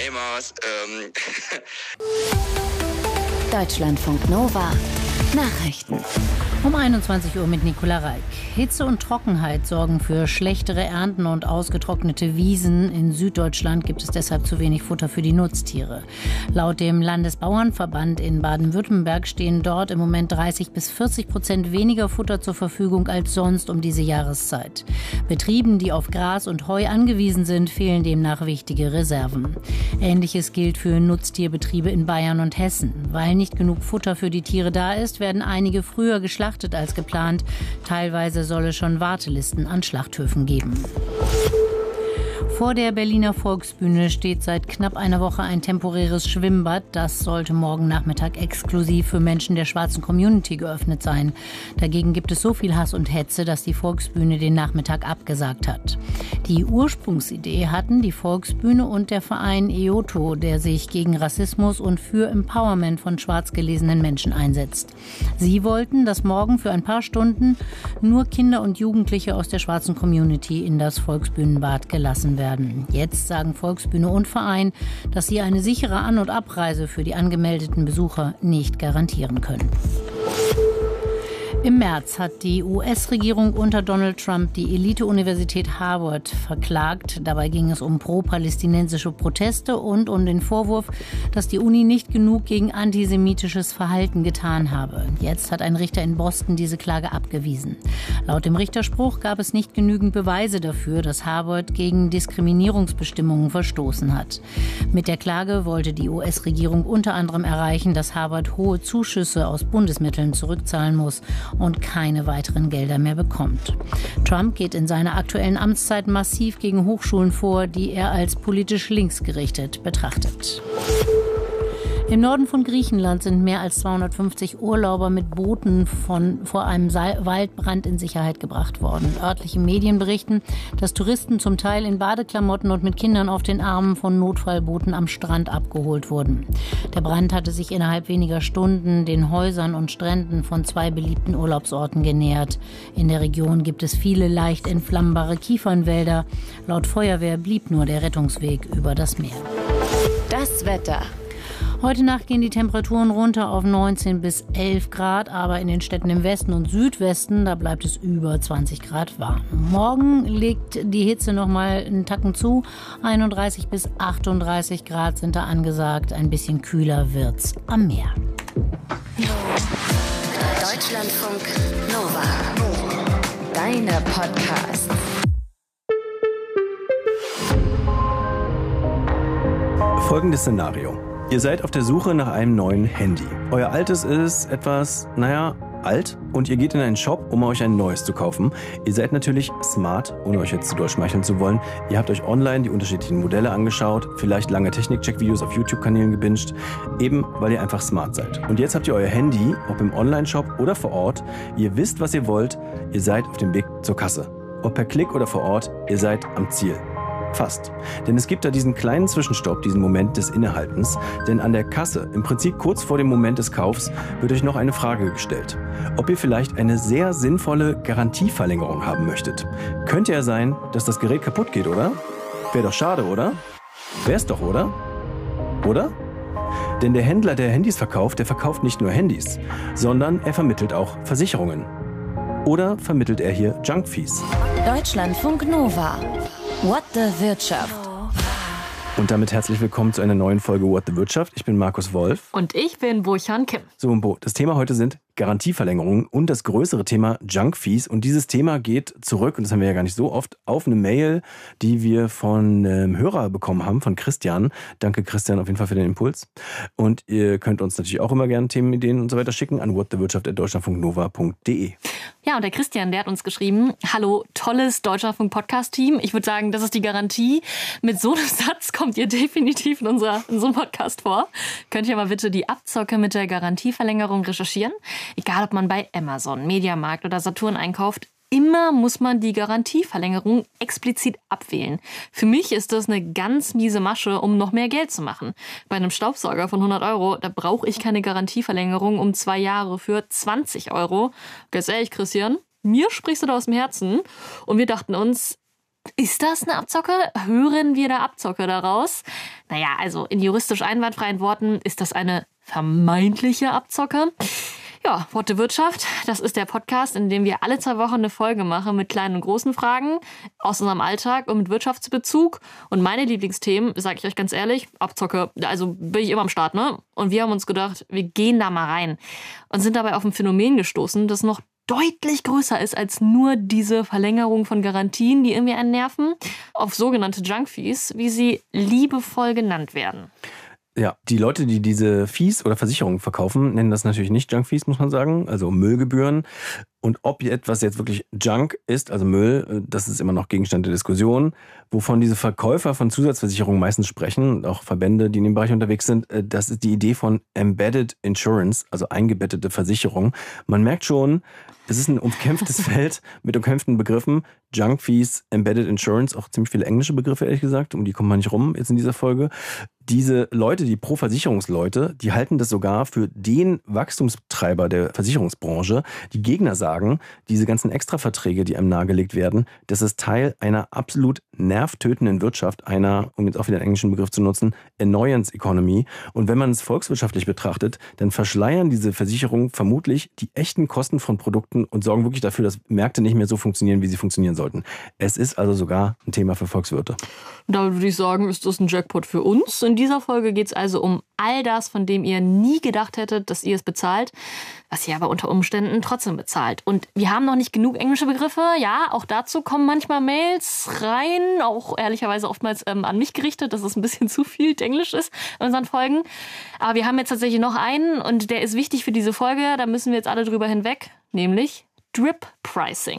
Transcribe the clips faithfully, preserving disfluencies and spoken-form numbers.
Hi Maus. Ähm. Deutschlandfunk Nova. Nachrichten. Um einundzwanzig Uhr mit Nicola Reik. Hitze und Trockenheit sorgen für schlechtere Ernten und ausgetrocknete Wiesen. In Süddeutschland gibt es deshalb zu wenig Futter für die Nutztiere. Laut dem Landesbauernverband in Baden-Württemberg stehen dort im Moment dreißig bis vierzig Prozent weniger Futter zur Verfügung als sonst um diese Jahreszeit. Betrieben, die auf Gras und Heu angewiesen sind, fehlen demnach wichtige Reserven. Ähnliches gilt für Nutztierbetriebe in Bayern und Hessen. Weil nicht genug Futter für die Tiere da ist, werden einige früher geschlachtet als geplant. Teilweise soll es schon Wartelisten an Schlachthöfen geben. Vor der Berliner Volksbühne steht seit knapp einer Woche ein temporäres Schwimmbad. Das sollte morgen Nachmittag exklusiv für Menschen der schwarzen Community geöffnet sein. Dagegen gibt es so viel Hass und Hetze, dass die Volksbühne den Nachmittag abgesagt hat. Die Ursprungsidee hatten die Volksbühne und der Verein E O T O, der sich gegen Rassismus und für Empowerment von schwarz gelesenen Menschen einsetzt. Sie wollten, dass morgen für ein paar Stunden nur Kinder und Jugendliche aus der schwarzen Community in das Volksbühnenbad gelassen werden. Jetzt sagen Volksbühne und Verein, dass sie eine sichere An- und Abreise für die angemeldeten Besucher nicht garantieren können. Im März hat die U S-Regierung unter Donald Trump die Elite-Universität Harvard verklagt. Dabei ging es um pro-palästinensische Proteste und um den Vorwurf, dass die Uni nicht genug gegen antisemitisches Verhalten getan habe. Jetzt hat ein Richter in Boston diese Klage abgewiesen. Laut dem Richterspruch gab es nicht genügend Beweise dafür, dass Harvard gegen Diskriminierungsbestimmungen verstoßen hat. Mit der Klage wollte die U S-Regierung unter anderem erreichen, dass Harvard hohe Zuschüsse aus Bundesmitteln zurückzahlen muss und keine weiteren Gelder mehr bekommt. Trump geht in seiner aktuellen Amtszeit massiv gegen Hochschulen vor, die er als politisch linksgerichtet betrachtet. Im Norden von Griechenland sind mehr als zweihundertfünfzig Urlauber mit Booten von, vor einem Waldbrand in Sicherheit gebracht worden. Örtliche Medien berichten, dass Touristen zum Teil in Badeklamotten und mit Kindern auf den Armen von Notfallbooten am Strand abgeholt wurden. Der Brand hatte sich innerhalb weniger Stunden den Häusern und Stränden von zwei beliebten Urlaubsorten genähert. In der Region gibt es viele leicht entflammbare Kiefernwälder. Laut Feuerwehr blieb nur der Rettungsweg über das Meer. Das Wetter. Heute Nacht gehen die Temperaturen runter auf neunzehn bis elf Grad, aber in den Städten im Westen und Südwesten, da bleibt es über zwanzig Grad warm. Morgen legt die Hitze noch mal einen Tacken zu. einunddreißig bis achtunddreißig Grad sind da angesagt. Ein bisschen kühler wird's am Meer. Deutschlandfunk Nova. Deine Podcasts. Folgendes Szenario. Ihr seid auf der Suche nach einem neuen Handy. Euer altes ist etwas, naja, alt und ihr geht in einen Shop, um euch ein neues zu kaufen. Ihr seid natürlich smart, ohne euch jetzt zu doll schmeicheln zu wollen. Ihr habt euch online die unterschiedlichen Modelle angeschaut, vielleicht lange Technik-Check-Videos auf YouTube-Kanälen gebinged, eben weil ihr einfach smart seid. Und jetzt habt ihr euer Handy, ob im Online-Shop oder vor Ort. Ihr wisst, was ihr wollt, ihr seid auf dem Weg zur Kasse. Ob per Klick oder vor Ort, ihr seid am Ziel. Fast. Denn es gibt da diesen kleinen Zwischenstopp, diesen Moment des Innehaltens. Denn an der Kasse, im Prinzip kurz vor dem Moment des Kaufs, wird euch noch eine Frage gestellt. Ob ihr vielleicht eine sehr sinnvolle Garantieverlängerung haben möchtet. Könnte ja sein, dass das Gerät kaputt geht, oder? Wäre doch schade, oder? Wär's doch, oder? Oder? Denn der Händler, der Handys verkauft, der verkauft nicht nur Handys, sondern er vermittelt auch Versicherungen. Oder vermittelt er hier Junkfees? Deutschlandfunk Nova. What the Wirtschaft. Und damit herzlich willkommen zu einer neuen Folge What the Wirtschaft. Ich bin Markus Wolf. Und ich bin Burchan Kim. So, und Bo, das Thema heute sind Garantieverlängerungen und das größere Thema Junkfees. Und dieses Thema geht zurück, und das haben wir ja gar nicht so oft, auf eine Mail, die wir von einem Hörer bekommen haben, von Christian. Danke Christian auf jeden Fall für den Impuls. Und ihr könnt uns natürlich auch immer gerne Themenideen und so weiter schicken an whatthewirtschaft at deutschlandfunknova punkt de. Ja, und der Christian, der hat uns geschrieben, hallo, tolles Deutschlandfunk-Podcast-Team. Ich würde sagen, das ist die Garantie. Mit so einem Satz kommt ihr definitiv in, unserer, in so einem Podcast vor. Könnt ihr mal bitte die Abzocke mit der Garantieverlängerung recherchieren? Egal, ob man bei Amazon, Mediamarkt oder Saturn einkauft, immer muss man die Garantieverlängerung explizit abwählen. Für mich ist das eine ganz miese Masche, um noch mehr Geld zu machen. Bei einem Staubsauger von hundert Euro, da brauche ich keine Garantieverlängerung um zwei Jahre für zwanzig Euro. Ganz ehrlich, Christian, mir sprichst du da aus dem Herzen. Und wir dachten uns, Ist das eine Abzocke? Hören wir da Abzocke daraus? Naja, also in juristisch einwandfreien Worten ist das eine vermeintliche Abzocke. Ja, What the Wirtschaft, das ist der Podcast, in dem wir alle zwei Wochen eine Folge machen mit kleinen und großen Fragen aus unserem Alltag und mit Wirtschaftsbezug. Und meine Lieblingsthemen, sage ich euch ganz ehrlich, Abzocke, also bin ich immer am Start, ne? Und wir haben uns gedacht, wir gehen da mal rein und sind dabei auf ein Phänomen gestoßen, das noch deutlich größer ist als nur diese Verlängerung von Garantien, die irgendwie einen nerven, auf sogenannte Junk-Fees, wie sie liebevoll genannt werden. Ja, die Leute, die diese Fees oder Versicherungen verkaufen, nennen das natürlich nicht Junk-Fees, muss man sagen, also Müllgebühren. Und ob etwas jetzt wirklich Junk ist, also Müll, das ist immer noch Gegenstand der Diskussion. Wovon diese Verkäufer von Zusatzversicherungen meistens sprechen, auch Verbände, die in dem Bereich unterwegs sind, das ist die Idee von Embedded Insurance, also eingebettete Versicherung. Man merkt schon, es ist ein umkämpftes Feld mit umkämpften Begriffen. Junk Fees, Embedded Insurance, auch ziemlich viele englische Begriffe, ehrlich gesagt, um die kommen wir nicht rum jetzt in dieser Folge. Diese Leute, die Pro-Versicherungsleute, die halten das sogar für den Wachstumstreiber der Versicherungsbranche. Die Gegner sagen, diese ganzen Extraverträge, die einem nahegelegt werden, das ist Teil einer absolut nervtötenden Wirtschaft, einer, um jetzt auch wieder einen englischen Begriff zu nutzen, Annoyance Economy. Und wenn man es volkswirtschaftlich betrachtet, dann verschleiern diese Versicherungen vermutlich die echten Kosten von Produkten und sorgen wirklich dafür, dass Märkte nicht mehr so funktionieren, wie sie funktionieren sollten. Es ist also sogar ein Thema für Volkswirte. Da würde ich sagen, ist das ein Jackpot für uns. In dieser Folge geht es also um all das, von dem ihr nie gedacht hättet, dass ihr es bezahlt, was ihr aber unter Umständen trotzdem bezahlt. Und wir haben noch nicht genug englische Begriffe. Ja, auch dazu kommen manchmal Mails rein, auch ehrlicherweise oftmals ähm, an mich gerichtet, dass es ein bisschen zu viel Englisch ist in unseren Folgen. Aber wir haben jetzt tatsächlich noch einen und der ist wichtig für diese Folge. Da müssen wir jetzt alle drüber hinweg, nämlich Drip Pricing.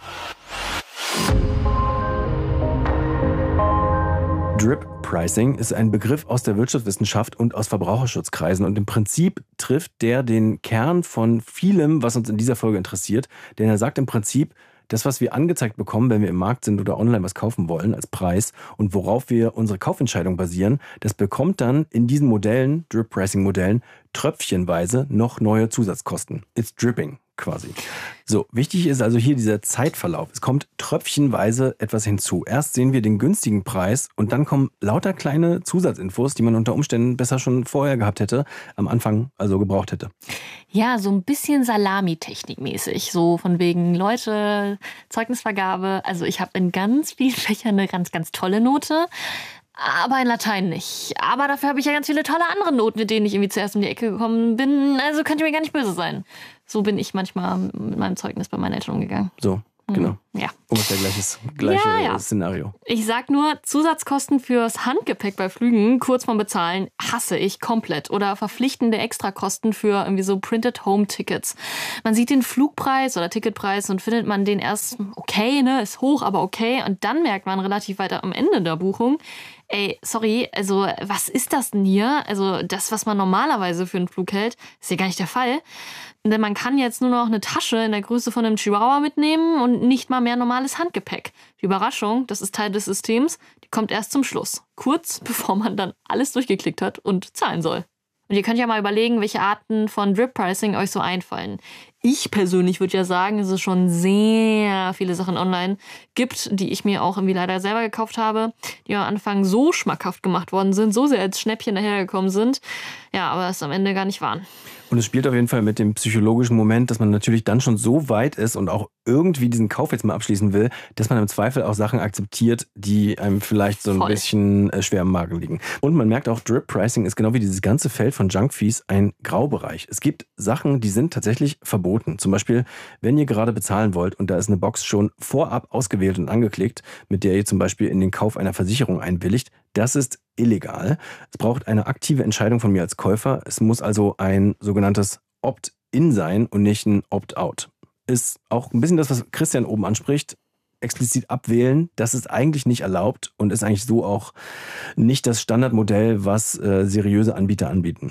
Drip Pricing ist ein Begriff aus der Wirtschaftswissenschaft und aus Verbraucherschutzkreisen und im Prinzip trifft der den Kern von vielem, was uns in dieser Folge interessiert, denn er sagt im Prinzip, das, was wir angezeigt bekommen, wenn wir im Markt sind oder online was kaufen wollen als Preis und worauf wir unsere Kaufentscheidung basieren, das bekommt dann in diesen Modellen, Drip Pricing Modellen, tröpfchenweise noch neue Zusatzkosten. It's dripping. Quasi. So, wichtig ist also hier dieser Zeitverlauf. Es kommt tröpfchenweise etwas hinzu. Erst sehen wir den günstigen Preis und dann kommen lauter kleine Zusatzinfos, die man unter Umständen besser schon vorher gehabt hätte, am Anfang also gebraucht hätte. Ja, so ein bisschen Salami-Technik-mäßig. So von wegen, Leute, Zeugnisvergabe. Also ich habe in ganz vielen Fächern eine ganz, ganz tolle Note. Aber in Latein nicht. Aber dafür habe ich ja ganz viele tolle andere Noten, mit denen ich irgendwie zuerst um die Ecke gekommen bin. Also könnt ihr mir gar nicht böse sein. So bin ich manchmal mit meinem Zeugnis bei meinen Eltern umgegangen. So, genau. Ja. Ungefähr gleiches gleiche ja, ja. Szenario. Ich sag nur, Zusatzkosten fürs Handgepäck bei Flügen kurz vorm Bezahlen hasse ich komplett. Oder verpflichtende Extrakosten für irgendwie so Printed Home Tickets. Man sieht den Flugpreis oder Ticketpreis und findet man den erst okay, ne, ist hoch, aber okay. Und dann merkt man relativ weiter am Ende der Buchung, ey, sorry, also was ist das denn hier? Also das, was man normalerweise für einen Flug hält, ist ja gar nicht der Fall. Denn man kann jetzt nur noch eine Tasche in der Größe von einem Chihuahua mitnehmen und nicht mal mehr normales Handgepäck. Die Überraschung, das ist Teil des Systems, die kommt erst zum Schluss. Kurz bevor man dann alles durchgeklickt hat und zahlen soll. Und ihr könnt ja mal überlegen, welche Arten von Drip Pricing euch so einfallen. Ich persönlich würde ja sagen, dass es schon sehr viele Sachen online gibt, die ich mir auch irgendwie leider selber gekauft habe, die am Anfang so schmackhaft gemacht worden sind, so sehr als Schnäppchen dahergekommen sind, ja, aber es am Ende gar nicht waren. Und es spielt auf jeden Fall mit dem psychologischen Moment, dass man natürlich dann schon so weit ist und auch irgendwie diesen Kauf jetzt mal abschließen will, dass man im Zweifel auch Sachen akzeptiert, die einem vielleicht so ein Voll. bisschen äh, schwer im Magen liegen. Und man merkt auch, Drip Pricing ist genau wie dieses ganze Feld von Junk Fees ein Graubereich. Es gibt Sachen, die sind tatsächlich verboten. Zum Beispiel, wenn ihr gerade bezahlen wollt und da ist eine Box schon vorab ausgewählt und angeklickt, mit der ihr zum Beispiel in den Kauf einer Versicherung einwilligt, das ist illegal. Es braucht eine aktive Entscheidung von mir als Käufer. Es muss also ein sogenanntes Opt-in sein und nicht ein Opt-out. Ist auch ein bisschen das, was Christian oben anspricht. Explizit abwählen, das ist eigentlich nicht erlaubt und ist eigentlich so auch nicht das Standardmodell, was äh, seriöse Anbieter anbieten.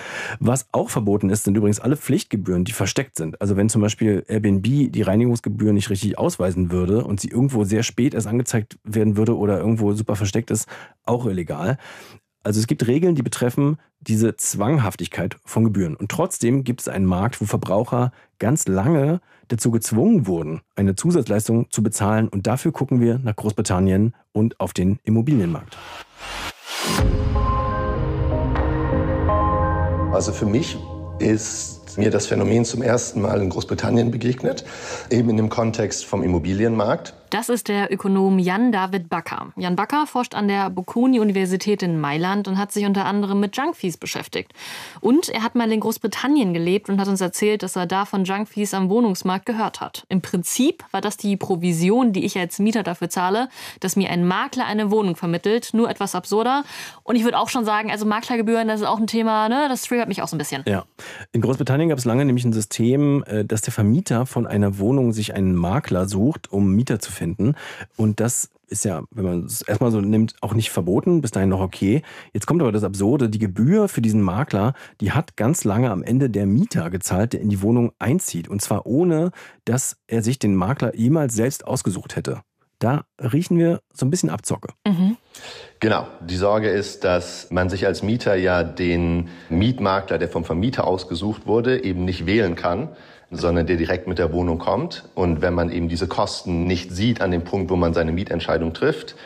Was auch verboten ist, sind übrigens alle Pflichtgebühren, die versteckt sind. Also wenn zum Beispiel Airbnb die Reinigungsgebühr nicht richtig ausweisen würde und sie irgendwo sehr spät erst angezeigt werden würde oder irgendwo super versteckt ist, auch illegal. Also es gibt Regeln, die betreffen diese Zwanghaftigkeit von Gebühren. Und trotzdem gibt es einen Markt, wo Verbraucher ganz lange dazu gezwungen wurden, eine Zusatzleistung zu bezahlen. Und dafür gucken wir nach Großbritannien und auf den Immobilienmarkt. Also für mich ist mir das Phänomen zum ersten Mal in Großbritannien begegnet, eben in dem Kontext vom Immobilienmarkt. Das ist der Ökonom Jan David Bakker. Jan Bakker forscht an der Bocconi-Universität in Mailand und hat sich unter anderem mit Junkfees beschäftigt. Und er hat mal in Großbritannien gelebt und hat uns erzählt, dass er da von Junkfees am Wohnungsmarkt gehört hat. Im Prinzip war das die Provision, die ich als Mieter dafür zahle, dass mir ein Makler eine Wohnung vermittelt. Nur etwas absurder. Und ich würde auch schon sagen, also Maklergebühren, das ist auch ein Thema, ne? Das triggert mich auch so ein bisschen. Ja. In Großbritannien gab es lange nämlich ein System, dass der Vermieter von einer Wohnung sich einen Makler sucht, um Mieter zu finden. Und das ist ja, wenn man es erstmal so nimmt, auch nicht verboten, bis dahin noch okay. Jetzt kommt aber das Absurde, die Gebühr für diesen Makler, die hat ganz lange am Ende der Mieter gezahlt, der in die Wohnung einzieht. Und zwar ohne, dass er sich den Makler jemals selbst ausgesucht hätte. Da riechen wir so ein bisschen Abzocke. Mhm. Genau. Die Sorge ist, dass man sich als Mieter ja den Mietmakler, der vom Vermieter ausgesucht wurde, eben nicht wählen kann, sondern der direkt mit der Wohnung kommt. Und wenn man eben diese Kosten nicht sieht an dem Punkt, wo man seine Mietentscheidung trifft,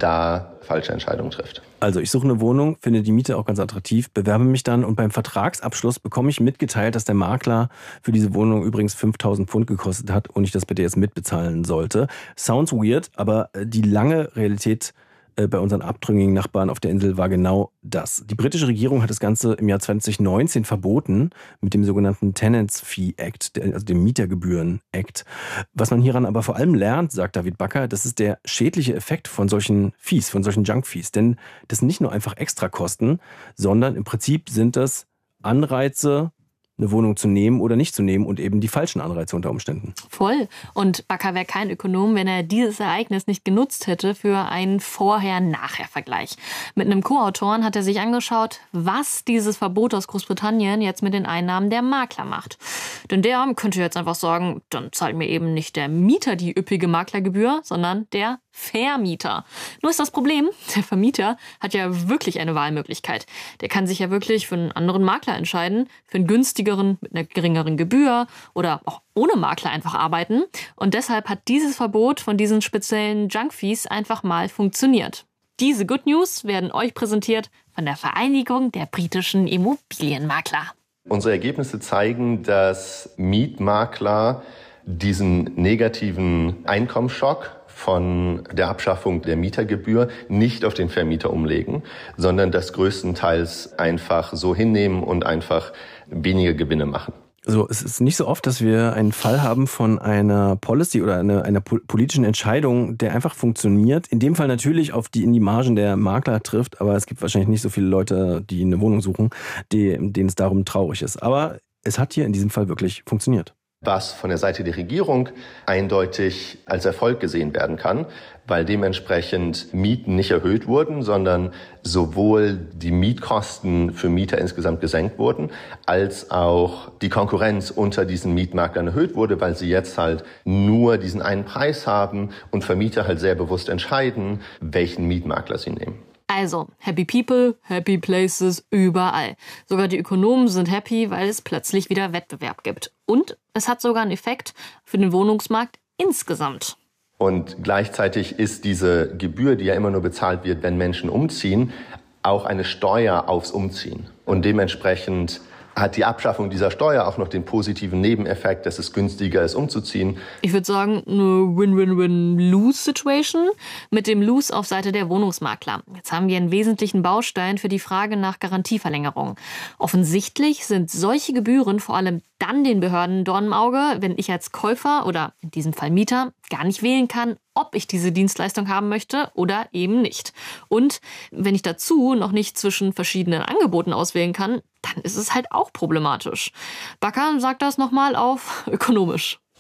da falsche Entscheidungen trifft. Also ich suche eine Wohnung, finde die Miete auch ganz attraktiv, bewerbe mich dann und beim Vertragsabschluss bekomme ich mitgeteilt, dass der Makler für diese Wohnung übrigens fünftausend Pfund gekostet hat und ich das bitte jetzt mitbezahlen sollte. Sounds weird, aber die lange Realität bei unseren abtrünnigen Nachbarn auf der Insel war genau das. Die britische Regierung hat das Ganze im Jahr zwanzig neunzehn verboten mit dem sogenannten Tenants Fee Act, also dem Mietergebühren Act. Was man hieran aber vor allem lernt, sagt David Bakker, das ist der schädliche Effekt von solchen Fees, von solchen Junk-Fees. Denn das sind nicht nur einfach Extrakosten, sondern im Prinzip sind das Anreize, eine Wohnung zu nehmen oder nicht zu nehmen und eben die falschen Anreize unter Umständen. Voll. Und Bakker wäre kein Ökonom, wenn er dieses Ereignis nicht genutzt hätte für einen Vorher-Nachher-Vergleich. Mit einem Co-Autoren hat er sich angeschaut, was dieses Verbot aus Großbritannien jetzt mit den Einnahmen der Makler macht. Denn der könnte jetzt einfach sagen, dann zahlt mir eben nicht der Mieter die üppige Maklergebühr, sondern der Vermieter. Nur ist das Problem, der Vermieter hat ja wirklich eine Wahlmöglichkeit. Der kann sich ja wirklich für einen anderen Makler entscheiden, für einen günstigeren mit einer geringeren Gebühr oder auch ohne Makler einfach arbeiten. Und deshalb hat dieses Verbot von diesen speziellen Junk-Fees einfach mal funktioniert. Diese Good News werden euch präsentiert von der Vereinigung der britischen Immobilienmakler. Unsere Ergebnisse zeigen, dass Mietmakler diesen negativen Einkommensschock von der Abschaffung der Mietergebühr nicht auf den Vermieter umlegen, sondern das größtenteils einfach so hinnehmen und einfach weniger Gewinne machen. Also es ist nicht so oft, dass wir einen Fall haben von einer Policy oder einer, einer politischen Entscheidung, der einfach funktioniert. In dem Fall natürlich auf die, in die Margen der Makler trifft, aber es gibt wahrscheinlich nicht so viele Leute, die eine Wohnung suchen, die, denen es darum traurig ist. Aber es hat hier in diesem Fall wirklich funktioniert. Was von der Seite der Regierung eindeutig als Erfolg gesehen werden kann, weil dementsprechend Mieten nicht erhöht wurden, sondern sowohl die Mietkosten für Mieter insgesamt gesenkt wurden, als auch die Konkurrenz unter diesen Mietmaklern erhöht wurde, weil sie jetzt halt nur diesen einen Preis haben und Vermieter halt sehr bewusst entscheiden, welchen Mietmakler sie nehmen. Also, happy people, happy places, überall. Sogar die Ökonomen sind happy, weil es plötzlich wieder Wettbewerb gibt. Und es hat sogar einen Effekt für den Wohnungsmarkt insgesamt. Und gleichzeitig ist diese Gebühr, die ja immer nur bezahlt wird, wenn Menschen umziehen, auch eine Steuer aufs Umziehen. Und dementsprechend hat die Abschaffung dieser Steuer auch noch den positiven Nebeneffekt, dass es günstiger ist, umzuziehen. Ich würde sagen, eine Win-Win-Win-Lose-Situation mit dem Lose auf Seite der Wohnungsmakler. Jetzt haben wir einen wesentlichen Baustein für die Frage nach Garantieverlängerung. Offensichtlich sind solche Gebühren vor allem dann den Behörden Dorn im Auge, wenn ich als Käufer oder in diesem Fall Mieter gar nicht wählen kann, ob ich diese Dienstleistung haben möchte oder eben nicht. Und wenn ich dazu noch nicht zwischen verschiedenen Angeboten auswählen kann, dann ist es halt auch problematisch. Bakker sagt das nochmal auf ökonomisch.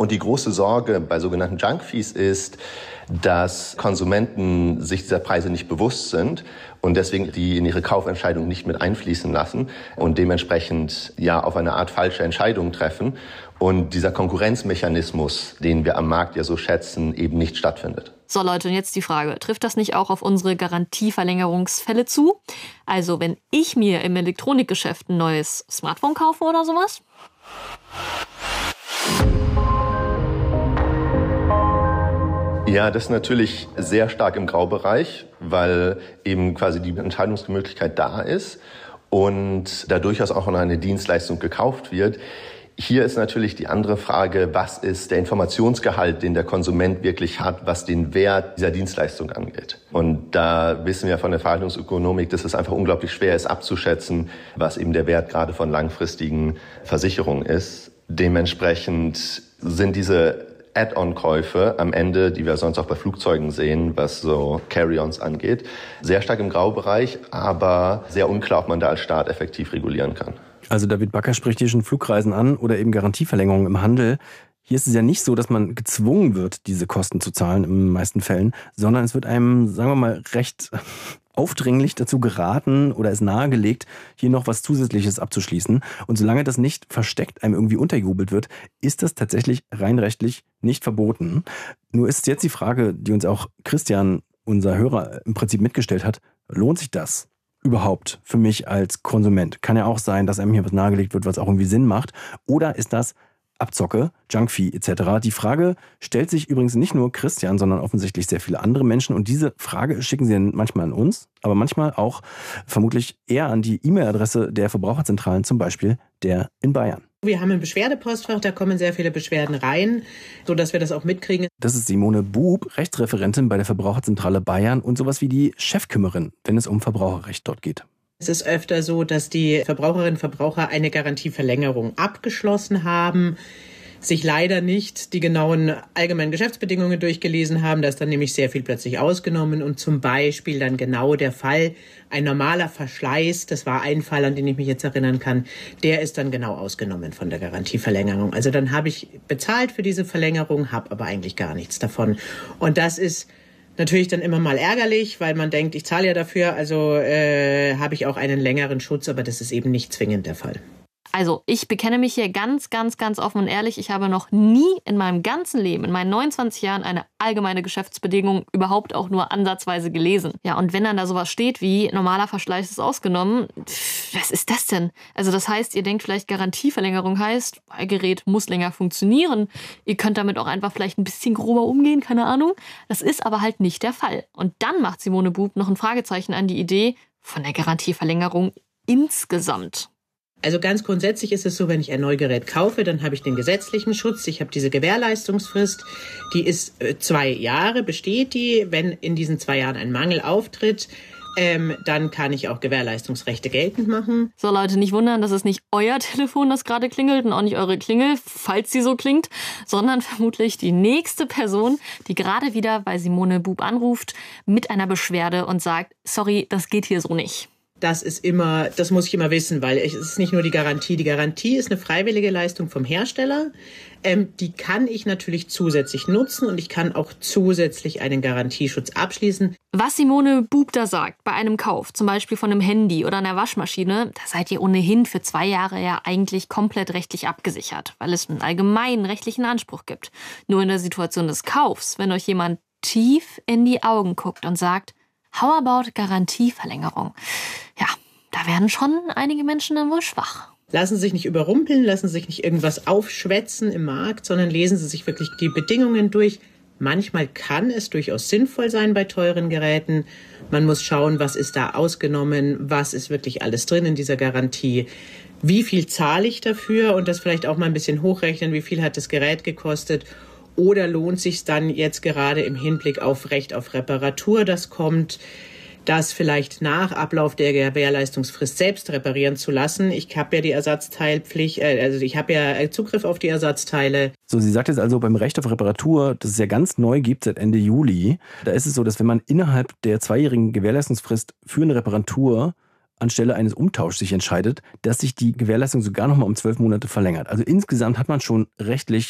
Und die große Sorge bei sogenannten Junk-Fees ist, dass Konsumenten sich dieser Preise nicht bewusst sind und deswegen die in ihre Kaufentscheidung nicht mit einfließen lassen und dementsprechend ja auf eine Art falsche Entscheidung treffen und dieser Konkurrenzmechanismus, den wir am Markt ja so schätzen, eben nicht stattfindet. So Leute, und jetzt die Frage, trifft das nicht auch auf unsere Garantieverlängerungsfälle zu? Also wenn ich mir im Elektronikgeschäft ein neues Smartphone kaufe oder sowas? Ja, das ist natürlich sehr stark im Graubereich, weil eben quasi die Entscheidungsmöglichkeit da ist und da durchaus auch noch eine Dienstleistung gekauft wird. Hier ist natürlich die andere Frage, was ist der Informationsgehalt, den der Konsument wirklich hat, was den Wert dieser Dienstleistung angeht. Und da wissen wir von der Verhaltensökonomik, dass es einfach unglaublich schwer ist abzuschätzen, was eben der Wert gerade von langfristigen Versicherungen ist. Dementsprechend sind diese Add-on-Käufe am Ende, die wir sonst auch bei Flugzeugen sehen, was so Carry-ons angeht, sehr stark im Graubereich, aber sehr unklar, ob man da als Staat effektiv regulieren kann. Also David Backer spricht hier schon Flugreisen an oder eben Garantieverlängerungen im Handel. Hier ist es ja nicht so, dass man gezwungen wird, diese Kosten zu zahlen in den meisten Fällen, sondern es wird einem, sagen wir mal, recht aufdringlich dazu geraten oder ist nahegelegt, hier noch was Zusätzliches abzuschließen. Und solange das nicht versteckt einem irgendwie untergejubelt wird, ist das tatsächlich rein rechtlich nicht verboten. Nur ist jetzt die Frage, die uns auch Christian, unser Hörer, im Prinzip mitgestellt hat, lohnt sich das überhaupt für mich als Konsument? Kann ja auch sein, dass einem hier was nahegelegt wird, was auch irgendwie Sinn macht. Oder ist das Abzocke, Junkfee et cetera. Die Frage stellt sich übrigens nicht nur Christian, sondern offensichtlich sehr viele andere Menschen. Und diese Frage schicken sie manchmal an uns, aber manchmal auch vermutlich eher an die E-Mail-Adresse der Verbraucherzentralen, zum Beispiel der in Bayern. Wir haben ein Beschwerdepostfach, da kommen sehr viele Beschwerden rein, sodass wir das auch mitkriegen. Das ist Simone Bub, Rechtsreferentin bei der Verbraucherzentrale Bayern und sowas wie die Chefkümmerin, wenn es um Verbraucherrecht dort geht. Es ist öfter so, dass die Verbraucherinnen und Verbraucher eine Garantieverlängerung abgeschlossen haben, sich leider nicht die genauen allgemeinen Geschäftsbedingungen durchgelesen haben. Da ist dann nämlich sehr viel plötzlich ausgenommen und zum Beispiel dann genau der Fall, ein normaler Verschleiß, das war ein Fall, an den ich mich jetzt erinnern kann, der ist dann genau ausgenommen von der Garantieverlängerung. Also dann habe ich bezahlt für diese Verlängerung, habe aber eigentlich gar nichts davon. Und das ist natürlich dann immer mal ärgerlich, weil man denkt, ich zahle ja dafür, also äh, habe ich auch einen längeren Schutz, aber das ist eben nicht zwingend der Fall. Also, ich bekenne mich hier ganz, ganz, ganz offen und ehrlich. Ich habe noch nie in meinem ganzen Leben, in meinen neunundzwanzig Jahren, eine allgemeine Geschäftsbedingung überhaupt auch nur ansatzweise gelesen. Ja, und wenn dann da sowas steht wie normaler Verschleiß ist ausgenommen, was ist das denn? Also das heißt, ihr denkt vielleicht Garantieverlängerung heißt, euer Gerät muss länger funktionieren. Ihr könnt damit auch einfach vielleicht ein bisschen grober umgehen, keine Ahnung. Das ist aber halt nicht der Fall. Und dann macht Simone Bub noch ein Fragezeichen an die Idee von der Garantieverlängerung insgesamt. Also ganz grundsätzlich ist es so, wenn ich ein Neugerät kaufe, dann habe ich den gesetzlichen Schutz. Ich habe diese Gewährleistungsfrist, die ist äh, zwei Jahre, besteht die. Wenn in diesen zwei Jahren ein Mangel auftritt, ähm, dann kann ich auch Gewährleistungsrechte geltend machen. So Leute, nicht wundern, das ist nicht euer Telefon, das gerade klingelt und auch nicht eure Klingel, falls sie so klingt, sondern vermutlich die nächste Person, die gerade wieder bei Simone Bub anruft mit einer Beschwerde und sagt, sorry, das geht hier so nicht. Das ist immer, das muss ich immer wissen, weil es ist nicht nur die Garantie. Die Garantie ist eine freiwillige Leistung vom Hersteller. Ähm, die kann ich natürlich zusätzlich nutzen und ich kann auch zusätzlich einen Garantieschutz abschließen. Was Simone Bub da sagt, bei einem Kauf, zum Beispiel von einem Handy oder einer Waschmaschine, da seid ihr ohnehin für zwei Jahre ja eigentlich komplett rechtlich abgesichert, weil es einen allgemeinen rechtlichen Anspruch gibt. Nur in der Situation des Kaufs, wenn euch jemand tief in die Augen guckt und sagt, how about Garantieverlängerung? Ja, da werden schon einige Menschen dann wohl schwach. Lassen Sie sich nicht überrumpeln, lassen Sie sich nicht irgendwas aufschwätzen im Markt, sondern lesen Sie sich wirklich die Bedingungen durch. Manchmal kann es durchaus sinnvoll sein bei teuren Geräten. Man muss schauen, was ist da ausgenommen, was ist wirklich alles drin in dieser Garantie. Wie viel zahle ich dafür und das vielleicht auch mal ein bisschen hochrechnen, wie viel hat das Gerät gekostet. Oder lohnt es sich dann jetzt gerade im Hinblick auf Recht auf Reparatur, das kommt, das vielleicht nach Ablauf der Gewährleistungsfrist selbst reparieren zu lassen? Ich habe ja die Ersatzteilpflicht, also ich habe ja Zugriff auf die Ersatzteile. So, sie sagt jetzt also beim Recht auf Reparatur, das es ja ganz neu gibt seit Ende Juli, da ist es so, dass wenn man innerhalb der zweijährigen Gewährleistungsfrist für eine Reparatur anstelle eines Umtauschs sich entscheidet, dass sich die Gewährleistung sogar nochmal um zwölf Monate verlängert. Also insgesamt hat man schon rechtlich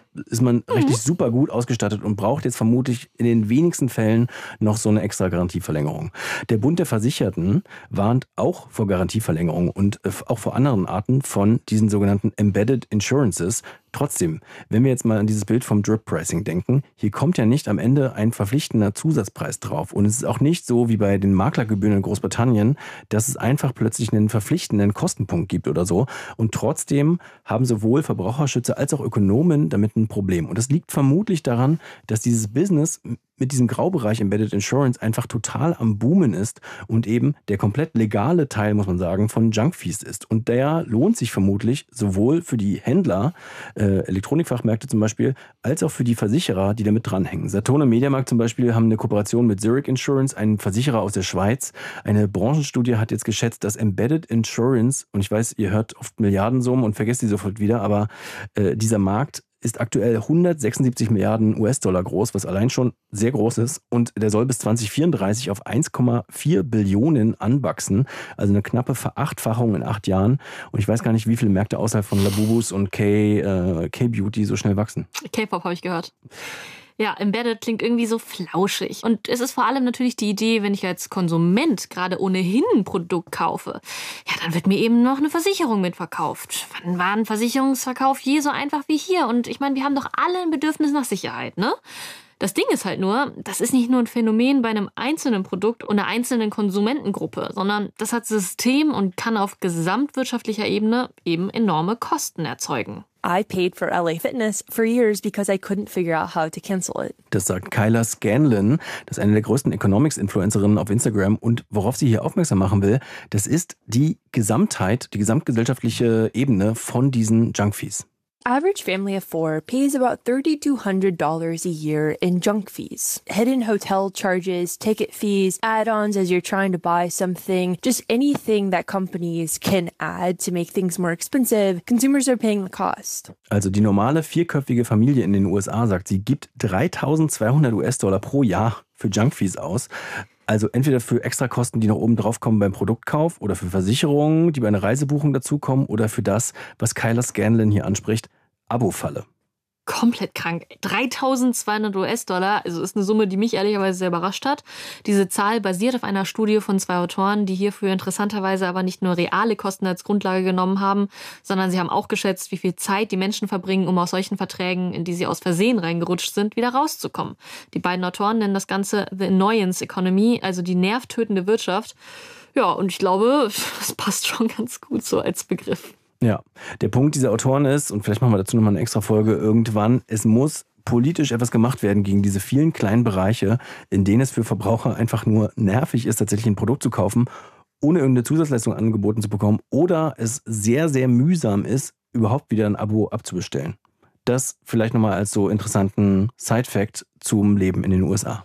ist man Mhm. richtig super gut ausgestattet und braucht jetzt vermutlich in den wenigsten Fällen noch so eine extra Garantieverlängerung. Der Bund der Versicherten warnt auch vor Garantieverlängerung und auch vor anderen Arten von diesen sogenannten Embedded Insurances. Trotzdem, wenn wir jetzt mal an dieses Bild vom Drip-Pricing denken, hier kommt ja nicht am Ende ein verpflichtender Zusatzpreis drauf. Und es ist auch nicht so wie bei den Maklergebühren in Großbritannien, dass es einfach plötzlich einen verpflichtenden Kostenpunkt gibt oder so. Und trotzdem haben sowohl Verbraucherschützer als auch Ökonomen damit ein Problem. Und das liegt vermutlich daran, dass dieses Business mit diesem Graubereich Embedded Insurance einfach total am Boomen ist und eben der komplett legale Teil, muss man sagen, von Junk-Fees ist. Und der lohnt sich vermutlich sowohl für die Händler, äh, Elektronikfachmärkte zum Beispiel, als auch für die Versicherer, die damit dranhängen. Saturn und Mediamarkt zum Beispiel haben eine Kooperation mit Zurich Insurance, einem Versicherer aus der Schweiz. Eine Branchenstudie hat jetzt geschätzt, dass Embedded Insurance, und ich weiß, ihr hört oft Milliardensummen und vergesst die sofort wieder, aber äh, dieser Markt ist aktuell hundertsechsundsiebzig Milliarden U S-Dollar groß, was allein schon sehr groß ist. Und der soll bis zwanzig vierunddreißig auf eins Komma vier Billionen anwachsen. Also eine knappe Verachtfachung in acht Jahren. Und ich weiß gar nicht, wie viele Märkte außerhalb von Labubus und K, äh, K-Beauty so schnell wachsen. K-Pop habe ich gehört. Ja, Embedded klingt irgendwie so flauschig. Und es ist vor allem natürlich die Idee, wenn ich als Konsument gerade ohnehin ein Produkt kaufe, ja, dann wird mir eben noch eine Versicherung mitverkauft. Wann war ein Versicherungsverkauf je so einfach wie hier? Und ich meine, wir haben doch alle ein Bedürfnis nach Sicherheit, ne? Das Ding ist halt nur, das ist nicht nur ein Phänomen bei einem einzelnen Produkt und einer einzelnen Konsumentengruppe, sondern das hat System und kann auf gesamtwirtschaftlicher Ebene eben enorme Kosten erzeugen. I paid for L A Fitness for years because I couldn't figure out how to cancel it. Das sagt Kyla Scanlon, das ist eine der größten Economics-Influencerinnen auf Instagram. Und worauf sie hier aufmerksam machen will, das ist die Gesamtheit, die gesamtgesellschaftliche Ebene von diesen Junk-Fees. Average family of four pays about three thousand two hundred dollars a year in junk fees. Hidden hotel charges, ticket fees, add-ons as you're trying to buy something, just anything that companies can add to make things more expensive. Consumers are paying the cost. Also die normale vierköpfige Familie in den U S A, sagt sie, gibt dreitausendzweihundert U S-Dollar pro Jahr für Junk-Fees aus. Also entweder für Extrakosten, die noch oben drauf kommen beim Produktkauf oder für Versicherungen, die bei einer Reisebuchung dazukommen oder für das, was Kyla Scanlon hier anspricht, Abo-Falle. Komplett krank. dreitausendzweihundert U S-Dollar, also ist eine Summe, die mich ehrlicherweise sehr überrascht hat. Diese Zahl basiert auf einer Studie von zwei Autoren, die hierfür interessanterweise aber nicht nur reale Kosten als Grundlage genommen haben, sondern sie haben auch geschätzt, wie viel Zeit die Menschen verbringen, um aus solchen Verträgen, in die sie aus Versehen reingerutscht sind, wieder rauszukommen. Die beiden Autoren nennen das Ganze The Annoyance Economy, also die nervtötende Wirtschaft. Ja, und ich glaube, das passt schon ganz gut so als Begriff. Ja, der Punkt dieser Autoren ist, und vielleicht machen wir dazu nochmal eine extra Folge irgendwann, es muss politisch etwas gemacht werden gegen diese vielen kleinen Bereiche, in denen es für Verbraucher einfach nur nervig ist, tatsächlich ein Produkt zu kaufen, ohne irgendeine Zusatzleistung angeboten zu bekommen oder es sehr, sehr mühsam ist, überhaupt wieder ein Abo abzubestellen. Das vielleicht nochmal als so interessanten Side-Fact zum Leben in den U S A.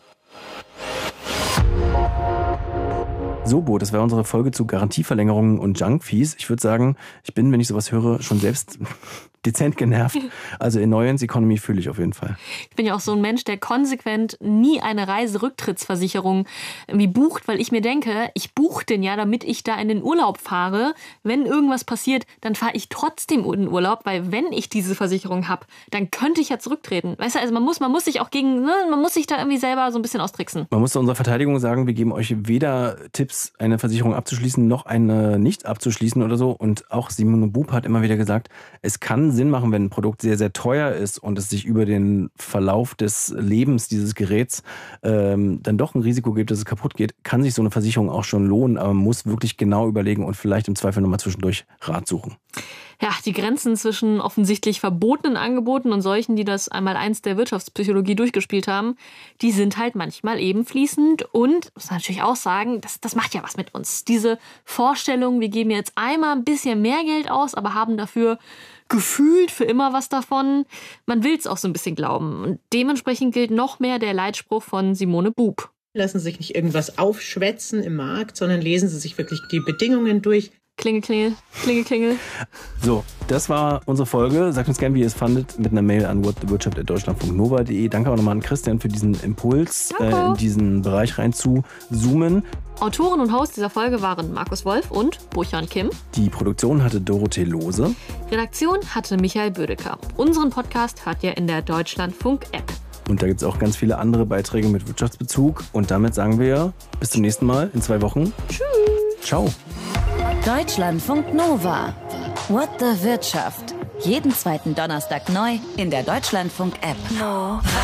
So, Bo, das war unsere Folge zu Garantieverlängerungen und Junk-Fees. Ich würde sagen, ich bin, wenn ich sowas höre, schon selbst dezent genervt. Also Annoyance Economy fühle ich auf jeden Fall. Ich bin ja auch so ein Mensch, der konsequent nie eine Reiserücktrittsversicherung irgendwie bucht, weil ich mir denke, ich buche den ja, damit ich da in den Urlaub fahre. Wenn irgendwas passiert, dann fahre ich trotzdem in den Urlaub, weil wenn ich diese Versicherung habe, dann könnte ich ja zurücktreten. Weißt du, also man muss, man muss sich auch gegen, ne, man muss sich da irgendwie selber so ein bisschen austricksen. Man muss zu unserer Verteidigung sagen, wir geben euch weder Tipps, eine Versicherung abzuschließen, noch eine nicht abzuschließen oder so. Und auch Simone Bub hat immer wieder gesagt, es kann Sinn machen, wenn ein Produkt sehr, sehr teuer ist und es sich über den Verlauf des Lebens dieses Geräts ähm, dann doch ein Risiko gibt, dass es kaputt geht, kann sich so eine Versicherung auch schon lohnen, aber man muss wirklich genau überlegen und vielleicht im Zweifel nochmal zwischendurch Rat suchen. Ja, die Grenzen zwischen offensichtlich verbotenen Angeboten und solchen, die das einmal eins der Wirtschaftspsychologie durchgespielt haben, die sind halt manchmal eben fließend und, muss man natürlich auch sagen, das, das macht ja was mit uns. Diese Vorstellung, wir geben jetzt einmal ein bisschen mehr Geld aus, aber haben dafür gefühlt für immer was davon. Man will es auch so ein bisschen glauben. Und dementsprechend gilt noch mehr der Leitspruch von Simone Bub. Lassen Sie sich nicht irgendwas aufschwätzen im Markt, sondern lesen Sie sich wirklich die Bedingungen durch. Klingel, klingel, klingel, klingel. So, das war unsere Folge. Sagt uns gerne, wie ihr es fandet, mit einer Mail an whatthewirtschaft at deutschlandfunk nova punkt de. Danke auch nochmal an Christian für diesen Impuls, äh, in diesen Bereich rein zu zoomen. Autoren und Host dieser Folge waren Markus Wolf und Buchan Kim. Die Produktion hatte Dorothee Lose. Redaktion hatte Michael Bödecker. Unseren Podcast hört ihr in der Deutschlandfunk-App. Und da gibt es auch ganz viele andere Beiträge mit Wirtschaftsbezug. Und damit sagen wir bis zum nächsten Mal in zwei Wochen. Tschüss. Ciao. Deutschlandfunk Nova. What the Wirtschaft. Jeden zweiten Donnerstag neu in der Deutschlandfunk-App. Nova.